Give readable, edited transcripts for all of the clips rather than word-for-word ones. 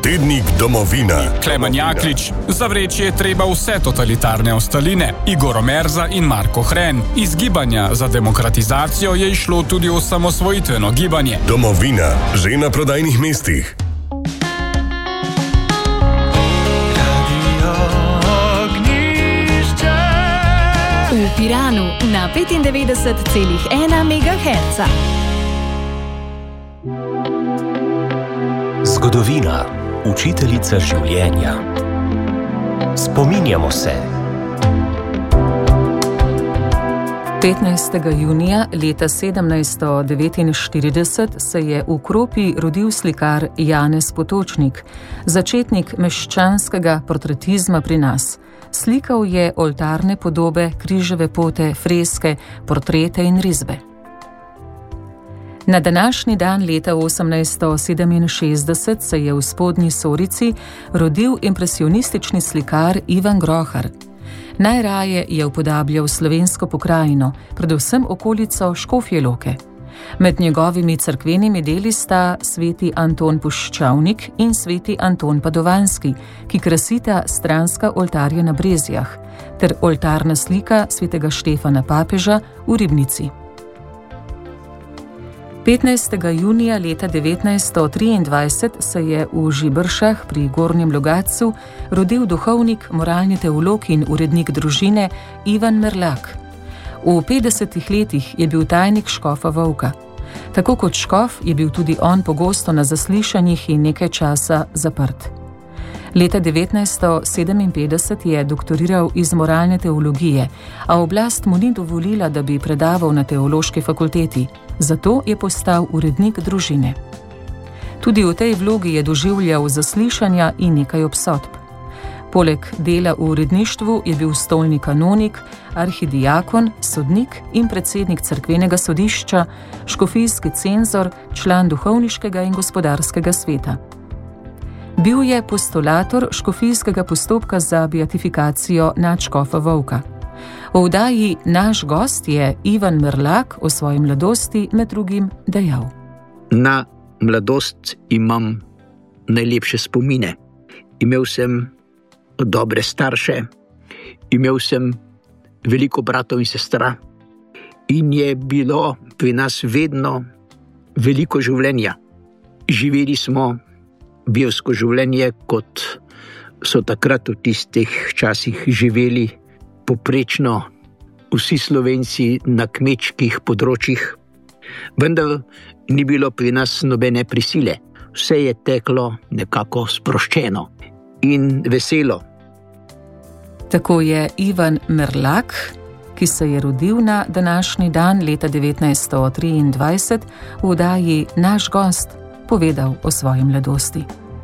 Tednik domovina. Klemen Jaklič, zavreči je treba vse totalitarne ostaline. Igor Omerza in Marko Hren. Iz gibanja za demokratizacijo je išlo tudi osamosvojitveno gibanje. Domovina, že na prodajnih mestih. V Piranu na 95,1 MHz. Zgodovina, učiteljica življenja. Spominjamo se. 15. junija leta 1749 se je v Kropi rodil slikar Janez Potočnik, začetnik meščanskega portretizma pri nas. Slikal je oltarne podobe, križeve pote, freske, portrete in risbe. Na današnji dan leta 1867 se je v Spodnji Sorici rodil impresionistični slikar Ivan Grohar. Najraje je upodabljal slovensko pokrajino, predvsem okolico Škofje Loke. Med njegovimi cerkvenimi deli sta sveti Anton Puščavnik in sveti Anton Padovanski, ki krasita stranska oltarja na Brezjah, ter oltarna slika svetega Štefana Papeža v Ribnici. 15. junija leta 1923 se je v Žibršah pri Gornjem Logatcu rodil duhovnik, moralni teolog in urednik družine Ivan Merlak. V 50 letih je bil tajnik škofa Vovka. Tako kot škof je bil tudi on pogosto na zaslišanjih in nekaj časa zaprt. Leta 1957 je doktoriral iz moralne teologije, a oblast mu ni dovolila, da bi predaval na teološki fakulteti, zato je postal urednik družine. Tudi v tej vlogi je doživljal zaslišanja in nekaj obsodb. Poleg dela v uredništvu je bil stolni kanonik, arhidiakon, sodnik in predsednik cerkvenega sodišča, škofijski cenzor, član duhovniškega in gospodarskega sveta. Bil je postulator škofijskega postopka za beatifikacijo nadškofa Vovka. V oddaji Naš gost je Ivan Merlak o svoji mladosti med drugim dejal: Na mladost imam najlepše spomine. Imel sem dobre starše, imel sem veliko bratov in sestra in je bilo pri nas vedno veliko življenja. Živeli smo versko življenje, kot so takrat v tistih časih živeli poprečno vsi Slovenci na kmečkih področjih. Vendar ni bilo pri nas nobene prisile. Vse je teklo nekako sproščeno in veselo. Tako je Ivan Merlak, ki se je rodil na današnji dan leta 1923, v oddaji Naš gost povedal o svoji mladosti.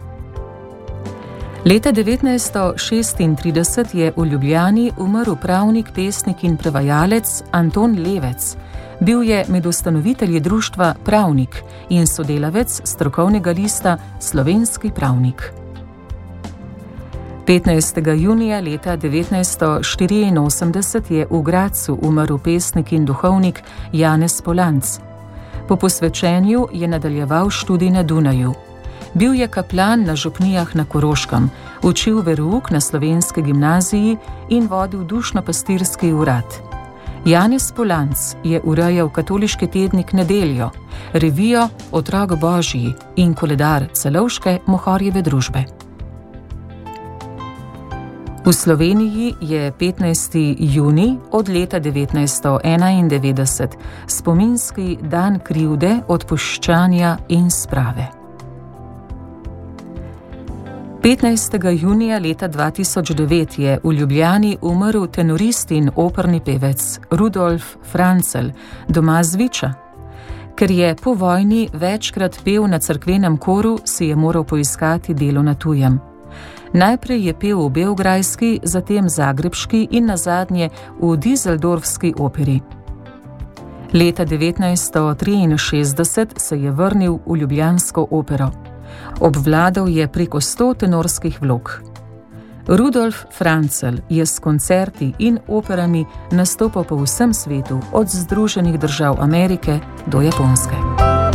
Leta 1936 je v Ljubljani umrl pravnik, pesnik in prevajalec Anton Levec. Bil je med ustanovitelji društva Pravnik in sodelavec strokovnega lista Slovenski pravnik. 15. junija leta 1984 je v Gradcu umrl pesnik in duhovnik Janez Polanc. Po posvečenju je nadaljeval študij na Dunaju. Bil je kaplan na župnijah na Koroškem, učil verouk na slovenski gimnaziji in vodil dušno-pastirski urad. Janez Polanc je urejal katoliški tednik Nedeljo, revijo Otrok Božji in koledar Celovške Mohorjeve družbe. V Sloveniji je 15. junij od leta 1991 spominski dan krivde, odpuščanja in sprave. 15. junija leta 2009 je v Ljubljani umrl tenorist in operni pevec Rudolf Francelj, doma z Viča. Ker je po vojni večkrat pel na cerkvenem koru, si je moral poiskati delo na tujem. Najprej je pel v beograjski, zatem zagrebški in nazadnje v dizeldorfski operi. Leta 1963 se je vrnil v ljubljansko opero. Obvladal je preko 100 tenorskih vlog. Rudolf Francelj je s koncerti in operami nastopal po vsem svetu, od Združenih držav Amerike do Japonske.